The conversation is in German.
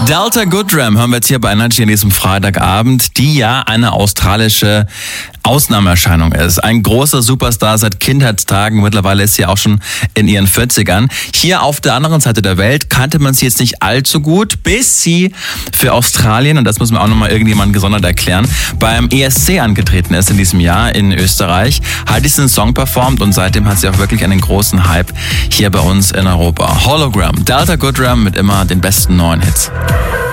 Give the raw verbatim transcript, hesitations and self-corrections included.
Delta Goodrem hören wir jetzt hier bei Energy an diesem Freitagabend, die ja eine australische Ausnahmeerscheinung ist. Ein großer Superstar seit Kindheitstagen, mittlerweile ist sie auch schon in ihren vierzigern. Hier auf der anderen Seite der Welt kannte man sie jetzt nicht allzu gut, bis sie für Australien, und das muss man auch nochmal irgendjemand gesondert erklären, beim E S C angetreten ist in diesem Jahr in Österreich, hat diesen Song performt und seitdem hat sie auch wirklich einen großen Hype hier bei uns in Europa. Hologram, Delta Goodrem mit immer den besten neuen Hits.